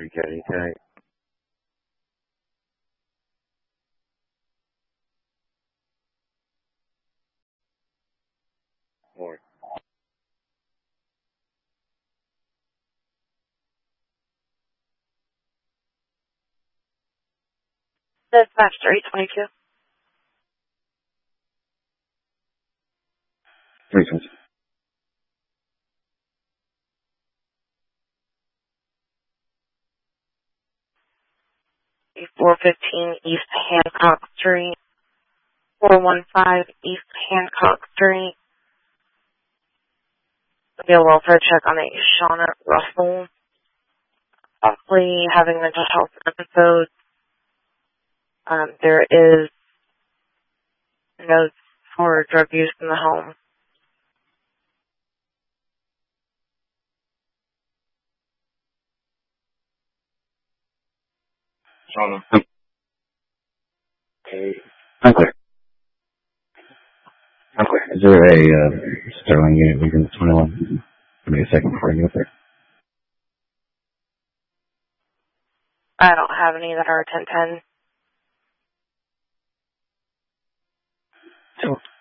County tonight. Or Dispatch 322. 320. 415 East Hancock Street. 415 East Hancock Street. There'll be a welfare check on a Shauna Russell. Possibly having mental health episodes. There is notes for drug use in the home. Shauna. Okay. I'm clear. I'm clear. Is there a Sterling unit within 21? Give me a second before I get up there. I don't have any that are 1010. Sure.